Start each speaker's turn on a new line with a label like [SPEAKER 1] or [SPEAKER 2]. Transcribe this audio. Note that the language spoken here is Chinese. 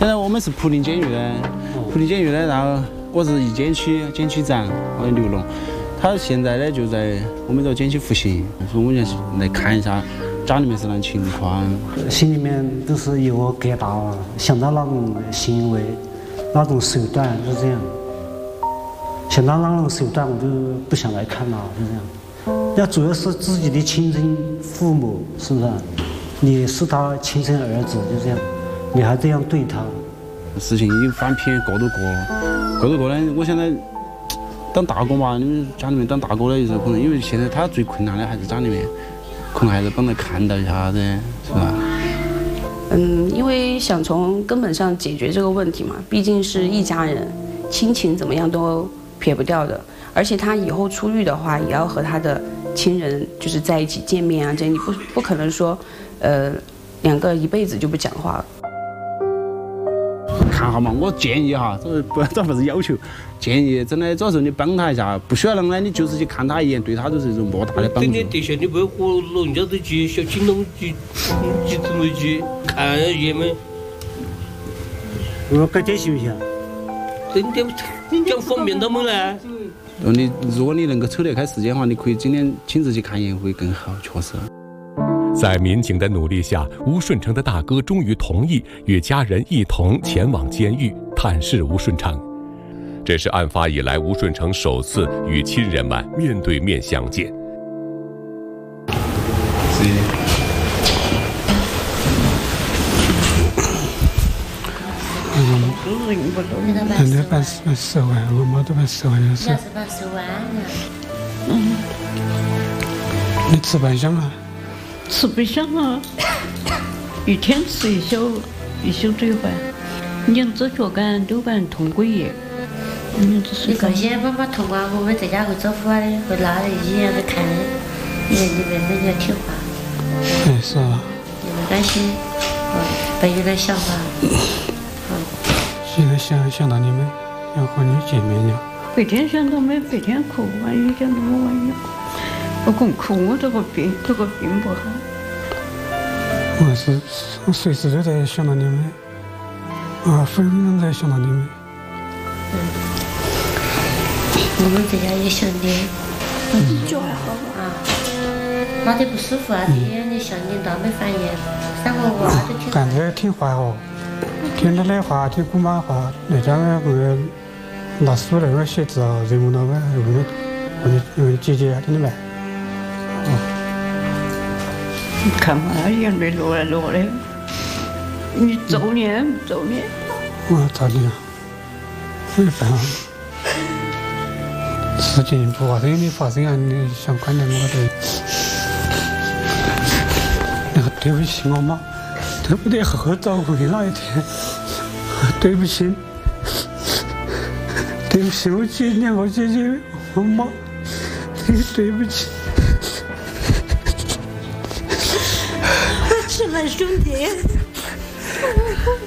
[SPEAKER 1] 现在我们是涪陵监狱的，涪陵监狱的，然后我是一监区长，我刘龙。他现在呢就在我们这监区服刑，所以我们就来看一下家里面是啷情况。
[SPEAKER 2] 心里面都是有个疙瘩啊，想到那种行为、那种手段是这样，想到那种手段我就不想来看了，就这样。那主要是自己的亲生父母，是不是？你是他亲生儿子，就这样，你还这样对他。
[SPEAKER 1] 事情已经翻篇过多呢，我现在当大哥嘛，你们家里面当大哥的有时候可能，因为现在他最困难的还是家里面，可能还是帮他看到一下子，是吧？
[SPEAKER 3] 因为想从根本上解决这个问题嘛，毕竟是一家人，亲情怎么样都撇不掉的。而且他以后出狱的话，也要和他的亲人就是在一起见面啊，这你不可能说，两个一辈子就不讲话了。
[SPEAKER 1] 看哈嘛，我建议哈，这不是要求，建议真的，主要是你帮他一下，不需要啷个，你就是去看他一眼，对他都是一种莫大的帮助。
[SPEAKER 4] 整天对象你不要和老人家都去小青龙去怎么去看爷们？
[SPEAKER 2] 我感觉行不行？
[SPEAKER 4] 整天讲方便他们呢。
[SPEAKER 1] 如果你能够抽得开时间的话，你可以今天亲自去看一眼会更好，确实。
[SPEAKER 5] 在民警的努力下，吴顺成的大哥终于同意与家人一同前往监狱探视吴顺成。这是案发以来吴顺成首次与亲人们面对面相见。
[SPEAKER 6] 人家办10万，我没得办10万的事。
[SPEAKER 7] 要是办10万呢？
[SPEAKER 6] 你吃饭香啊？
[SPEAKER 8] 吃不香啊，一天吃一宿嘴饭，2只脚杆都把人痛过夜。
[SPEAKER 7] 你放心，爸爸痛啊，我们在家会照顾啊的，会拉着医院去看的，你妹妹要听话。
[SPEAKER 6] 是啊。
[SPEAKER 7] 你们担心，不要有点想法。
[SPEAKER 6] 现在想到你们，要和你见面了。
[SPEAKER 8] 白天想到没，白天哭；晚上想到我，晚上哭。不光哭，我这个病不好。
[SPEAKER 6] 我随时都在想到你们，分分钟在想到你们。
[SPEAKER 7] 我们在家也想你。
[SPEAKER 8] 你脚还好
[SPEAKER 7] 啊？哪里不舒服啊？你想你倒没反应，3个娃都挺。
[SPEAKER 6] 感觉听话哦。听他的话，听姑妈话，那家个拿书那个写字啊，人物那个问姐姐听得没？
[SPEAKER 8] 看嘛，眼泪落的。你走呢？
[SPEAKER 6] 我找你了，没办法，事情不发生，你发生啊，你想管点我的，那个对不起我妈。对不对？好好照顾你那一天，对不起，我姐姐，我妈，对不起。
[SPEAKER 8] 起来，兄弟。